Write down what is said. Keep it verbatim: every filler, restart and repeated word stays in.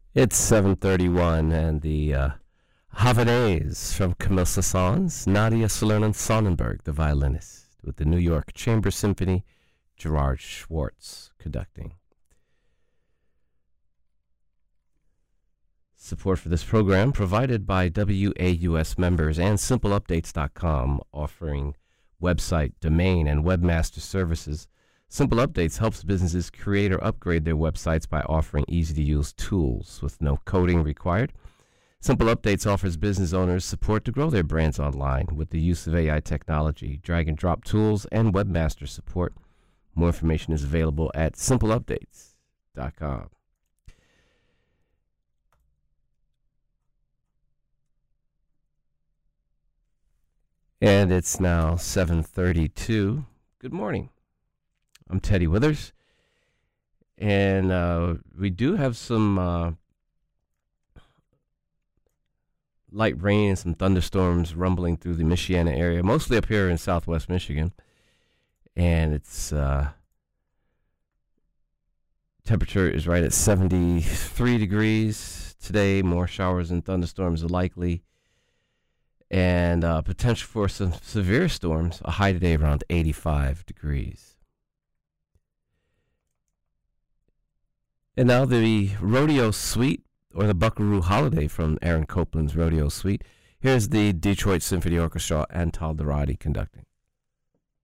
It's seven thirty-one, and the uh, Havanaise from Camille Saint-Saëns, Nadia Salernon Sonnenberg, the violinist, with the New York Chamber Symphony, Gerard Schwartz conducting. Support for this program provided by W A U S members and Simple Updates dot com, offering website, domain, and webmaster services. Simple Updates helps businesses create or upgrade their websites by offering easy-to-use tools with no coding required. Simple Updates offers business owners support to grow their brands online with the use of A I technology, drag-and-drop tools, and webmaster support. More information is available at Simple Updates dot com. And it's now seven thirty-two. Good morning. I'm Teddy Withers, and uh, we do have some uh, light rain and some thunderstorms rumbling through the Michiana area, mostly up here in southwest Michigan. And it's uh, temperature is right at seventy-three degrees today. More showers and thunderstorms are likely, and uh, potential for some severe storms. A high today around eighty-five degrees. And now the Rodeo Suite, or the Buckaroo Holiday from Aaron Copland's Rodeo Suite. Here's the Detroit Symphony Orchestra and Tal Dorati conducting.